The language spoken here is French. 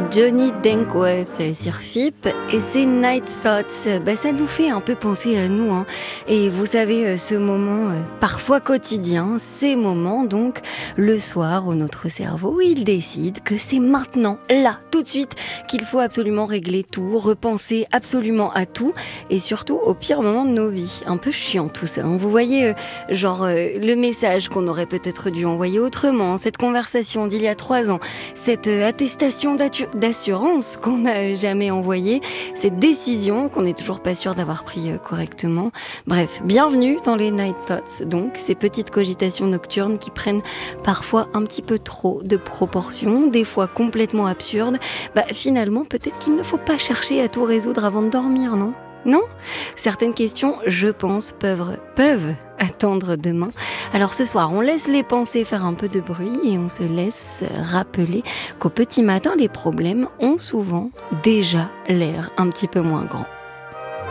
Johnny Dankworth sur FIP et ses Night Thoughts, ça nous fait un peu penser à nous, hein. Et vous savez, ce moment parfois quotidien, ces moments donc le soir où notre cerveau il décide que c'est maintenant, là, tout de suite, qu'il faut absolument régler tout, repenser absolument à tout et surtout au pire moment de nos vies. Un peu chiant tout ça, hein. Vous voyez, le message qu'on aurait peut-être dû envoyer autrement, cette conversation d'il y a 3 ans, cette attestation d'assurance qu'on n'a jamais envoyée, cette décision qu'on n'est toujours pas sûr d'avoir pris correctement. Bref, bienvenue dans les Night Thoughts, donc ces petites cogitations nocturnes qui prennent parfois un petit peu trop de proportions, des fois complètement absurdes. Finalement, peut-être qu'il ne faut pas chercher à tout résoudre avant de dormir, non ? Non ? Certaines questions, je pense, peuvent attendre demain. Alors ce soir, on laisse les pensées faire un peu de bruit et on se laisse rappeler qu'au petit matin, les problèmes ont souvent déjà l'air un petit peu moins grands.